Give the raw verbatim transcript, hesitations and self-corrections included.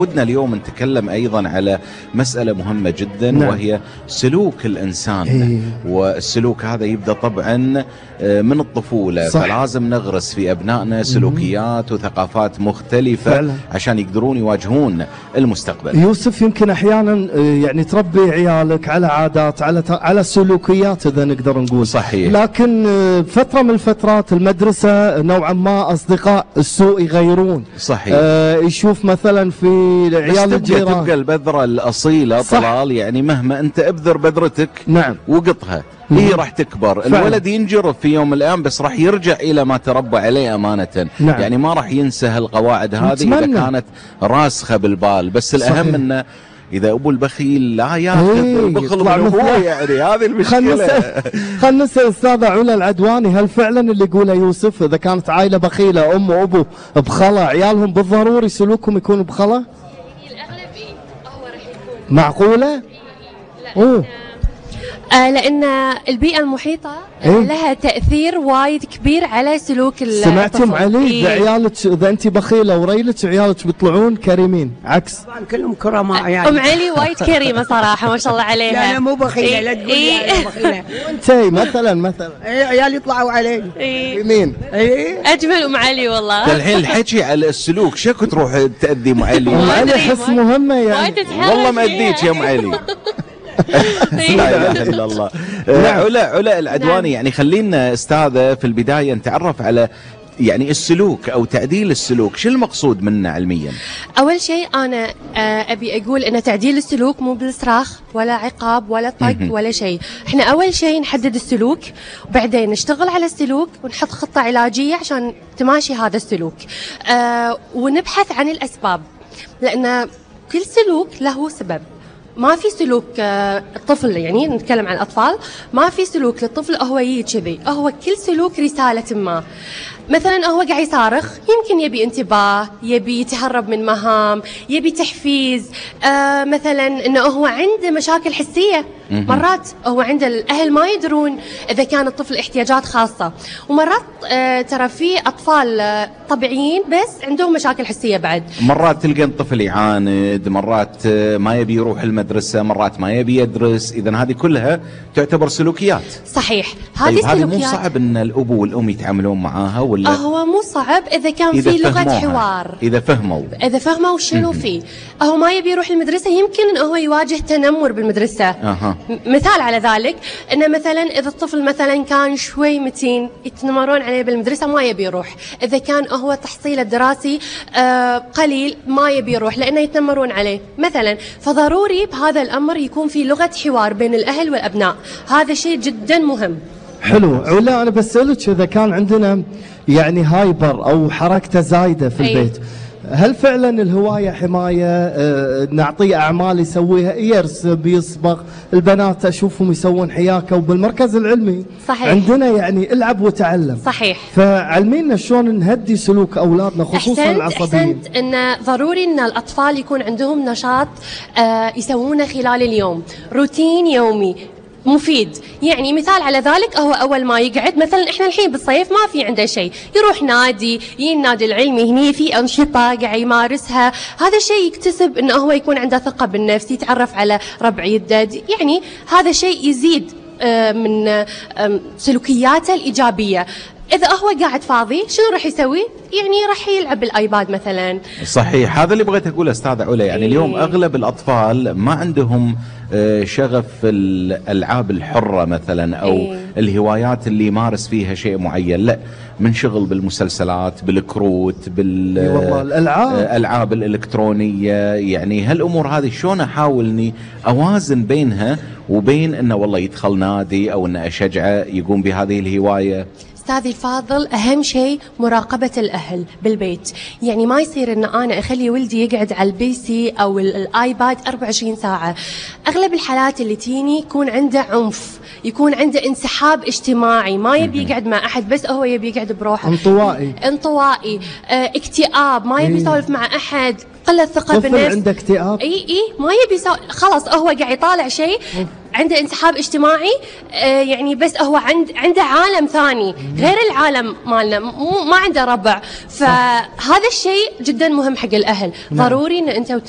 ودنا اليوم نتكلم أيضا على مسألة مهمة جدا، نعم. وهي سلوك الإنسان. إيه. والسلوك هذا يبدأ طبعا من الطفولة، صح. فلازم نغرس في أبنائنا سلوكيات وثقافات مختلفة فعلا. عشان يقدرون يواجهون المستقبل. يوسف، يمكن أحيانا يعني تربي عيالك على عادات، على على سلوكيات إذا نقدر نقول. صحيح. لكن فترة من الفترات المدرسة نوعا ما أصدقاء السوء يغيرون. صحيح. آه يشوف مثلا في عيال الجيران تبقى البذرة الأصيلة. صح. طلال، يعني مهما أنت ابذر بذرتك نعم وقطها، هي راح تكبر. فعلا. الولد ينجرف في يوم من الأيام، بس راح يرجع إلى ما تربى عليه أمانة. نعم. يعني ما راح ينسى هالقواعد هذه نتمنى. إذا كانت راسخة بالبال. بس الأهم صحيح. أنه إذا أبو البخيل لا ياخذ إيه، البخل يطلع من أبوه، مثله. يعني هذه خلنا المشكلة. نسأل خلنا نسأل أستاذة علا العدواني، هل فعلا اللي يقوله يوسف إذا كانت عائلة بخيلة أم وأبو بخلة، عيالهم بالضروري سلوكهم يكون بخلة؟ الأغلب إيه هو راح يكون معقولة؟ أوه. آه لأن البيئة المحيطة آه إيه؟ لها تأثير وايد كبير على سلوك الطفل. سمعتم علي؟ إيه؟ إذا عيالك إذا أنت بخيلة وريلك عيالك بيطلعون كريمين، عكس. طبعا كلهم كرماء يعني. أم علي وايد كريمة صراحة ما شاء الله عليها. لا انا مو بخيله، لا تقول لي إيه؟ انا بخيله. أنت مثلا مثلا اي عيال يطلعوا علي. إيه؟ يمين. اي أجمل أم علي والله. الحين الحكي على السلوك، شكو تروح تأذي أم علي؟ أم ما علي أدري، حس ما- مهمة وايد يعني. تتحرك والله ما فيها. أديك يا أم علي. إيه؟ لا اله الا الله. آه، علا علا العدواني، نعم. يعني خلينا استاذه في البدايه نتعرف على يعني السلوك او تعديل السلوك، شو المقصود منه علميا؟ أول شيء أنا آه، أبي أقول أن تعديل السلوك مو بالصراخ ولا عقاب ولا طق مهم. ولا شيء. إحنا أول شيء نحدد السلوك، وبعدين نشتغل على السلوك ونحط خطة علاجية عشان تماشي هذا السلوك، آه، ونبحث عن الأسباب، لأن كل سلوك له سبب. ما في سلوك آه، الطفل، يعني نتكلم عن الأطفال، ما في سلوك للطفل هو يجي كذي، هو كل سلوك رسالة ما. مثلا هو قاعد يصارخ، يمكن يبي انتباه، يبي يتهرب من مهام، يبي تحفيز، آه مثلا انه هو عنده مشاكل حسيه. مرات هو عند الاهل ما يدرون اذا كان الطفل احتياجات خاصه، ومرات آه ترى في اطفال آه طبيعيين بس عندهم مشاكل حسيه بعد. مرات تلقى الطفل يعاند، مرات آه، ما يبي يروح المدرسه، مرات ما يبي يدرس. اذا هذه كلها تعتبر سلوكيات. صحيح، هذه طيب هذه مو سلوكيات. صعب ان الاب والام يتعاملون معاها ولا؟ هو مو صعب اذا كان إذا في لغه فهموها. حوار، اذا فهموا. إذا فهموا شنو فيه. هو ما يبي يروح المدرسة، يمكن إنه هو يواجه تنمر بالمدرسة. أها. م- مثال على ذلك إنه مثلا إذا الطفل مثلا كان شوي متين يتنمرون عليه بالمدرسة، ما يبي يروح. إذا كان هو تحصيله الدراسي آه قليل، ما يبي يروح لأنه يتنمرون عليه مثلا. فضروري بهذا الأمر يكون في لغة حوار بين الأهل والأبناء، هذا شيء جدا مهم. حلو. علا، أنا بسألك إذا كان عندنا يعني هايبر أو حركته زايدة في أي. البيت، هل فعلا الهواية حماية؟ آه نعطيه أعمال يسويها، يرسم، يصبغ، البنات أشوفهم يسوون حياكة، وبالمركز العلمي صحيح. عندنا يعني العب وتعلم. صحيح. فعلمينا شلون نهدي سلوك أولادنا خصوصا أحسنت العصبيين. أحسنت إن ضروري إن الأطفال يكون عندهم نشاط آه يسوونه خلال اليوم، روتين يومي مفيد. يعني مثال على ذلك، هو أول ما يقعد مثلا، إحنا الحين بالصيف ما في عنده شيء، يروح نادي، يجي النادي العلمي، هني في أنشطة قاعد يمارسها. هذا شيء يكتسب إنه هو يكون عنده ثقة بالنفس، يتعرف على ربع يدد، يعني هذا شيء يزيد آه، من آه، سلوكياته الإيجابية. إذا هو قاعد فاضي شنو راح يسوي؟ يعني راح يلعب بالآيباد مثلا. صحيح، هذا اللي بغيت اقوله استاذ علا. يعني إيه. اليوم اغلب الاطفال ما عندهم آه، شغف الالعاب الحره مثلا، او إيه. الهوايات اللي يمارس فيها شيء معين، لا، منشغل بالمسلسلات، بالكروت، بال إي والله، الألعاب. آه، الالعاب الالكترونيه. يعني هالامور هذه شلون احاول اني اوازن بينها وبين انه والله يدخل نادي، او انه اشجعه يقوم بهذه الهوايه؟ أستاذي الفاضل، أهم شيء مراقبة الأهل بالبيت. يعني ما يصير أن أنا أخلي ولدي يقعد على البي سي أو ال- الآيباد أربعة وعشرين ساعة. أغلب الحالات اللي تيني يكون عنده عنف، يكون عنده انسحاب اجتماعي، ما يبي يقعد مع أحد، بس هو يبي يقعد بروحه. انطوائي. انطوائي، آه، اكتئاب، ما يبي إيه. يسولف مع أحد، قلة ثقة طفل بالنفس. عنده اكتئاب. اي اي ما يبي يسو... خلاص هو قاعد يطالع شيء، عنده انسحاب اجتماعي، آه يعني بس هو عند عنده عالم ثاني غير العالم مالنا، مو ما عنده ربع. فهذا الشيء جدا مهم حق الاهل. نعم. ضروري ان انت